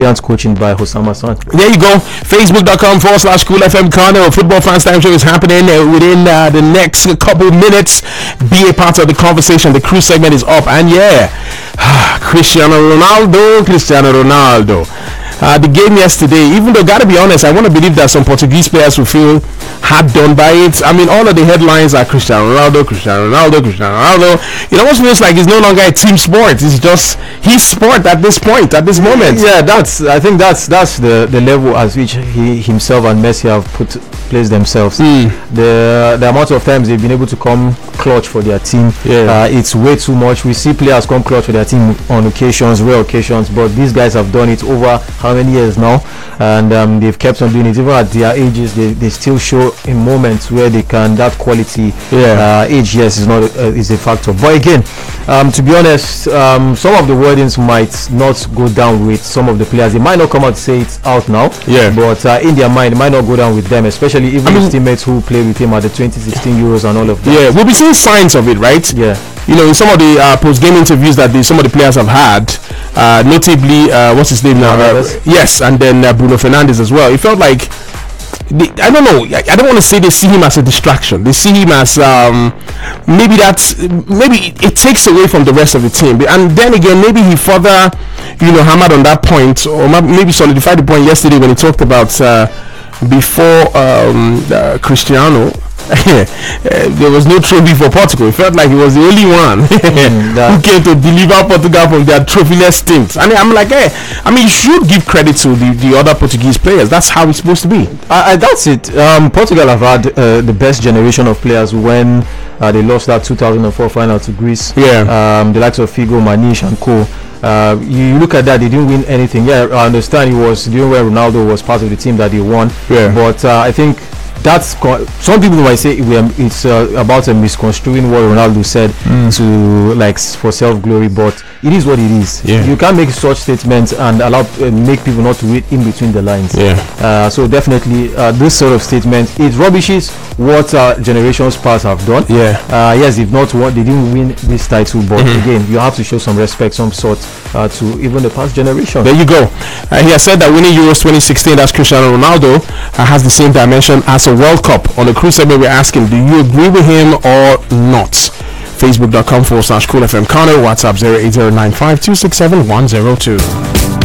coaching by Osama San. There you go. Facebook.com/Cool FM Kano. Football Fans Time Show is happening within the next couple minutes. Be a part of the conversation. The crew segment is up, and Cristiano Ronaldo. The game yesterday, even though, gotta be honest, I want to believe that some Portuguese players will feel hard done by it. I mean, all of the headlines are Cristiano Ronaldo. It almost feels like it's no longer a team sport. It's just his sport at this point, at this moment. Yeah, I think that's the level at which he himself and Messi have placed themselves. The amount of times they've been able to come clutch for their team, it's way too much. We see players come clutch for their team on occasions, rare occasions, but these guys have done it over how many years now, and they've kept on doing it. Even at their ages, they still show in moments where they can. That quality, age, yes, is a factor. But again, to be honest, some of the wordings might not go down with some of the players. They might not come out to say it out now, but in their mind, it might not go down with them, especially even his teammates who played with him at the 2016 Euros and all of that. Yeah, we'll be seeing signs of it, right? Yeah. You know, in some of the post-game interviews that some of the players have had, notably, what's his name now? Yes, and then Bruno Fernandes as well. It felt like, I don't know, I don't want to say they see him as a distraction. They see him as maybe it takes away from the rest of the team. And then again, maybe he further, hammered on that point, or maybe solidified the point yesterday when he talked about before Cristiano. There was no trophy for Portugal. It felt like he was the only one who came to deliver Portugal from their trophyless stints. And I'm like, you should give credit to the other Portuguese players. That's how it's supposed to be. That's it. Portugal have had the best generation of players when they lost that 2004 final to Greece. The likes of Figo, Maniche and co. You look at that, they didn't win anything. I understand it was during when Ronaldo was part of the team that they won. But I think that's some people might say it's about misconstruing what Ronaldo said to for self-glory, but it is what it is. You can't make such statements and make people not to read in between the lines. So definitely this sort of statement, it rubbishes what generations past have done. Yes, if not what they didn't win this title, but again, you have to show some respect, some sort to even the past generation. There you go. He has said that winning Euros 2016, that's Cristiano Ronaldo, has the same dimension as a World Cup. On the crew segment, we're asking, do you agree with him or not? Facebook.com/Cool FM Kano, WhatsApp 08095267102.